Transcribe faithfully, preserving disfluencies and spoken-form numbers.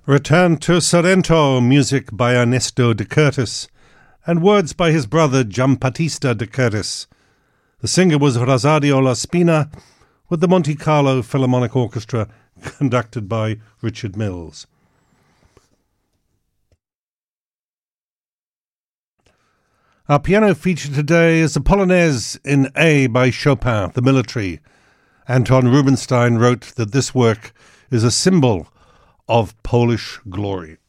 Return to Sorrento, music by Ernesto de Curtis, and words by his brother Giambattista de Curtis. The singer was Rosario La Spina, with the Monte Carlo Philharmonic Orchestra, conducted by Richard Mills. Our piano feature today is a Polonaise in A by Chopin, the military. Anton Rubinstein wrote that this work is a symbol of Polish glory.